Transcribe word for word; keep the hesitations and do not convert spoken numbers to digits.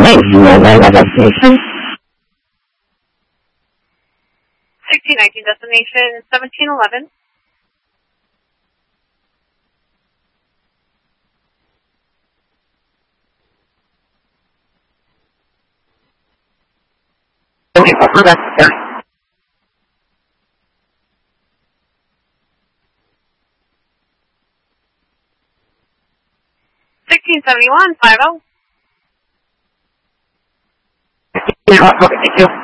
sixteen nineteen destination, seventeen eleven. sixteen seventy-one, five oh. Yeah, okay, thank you.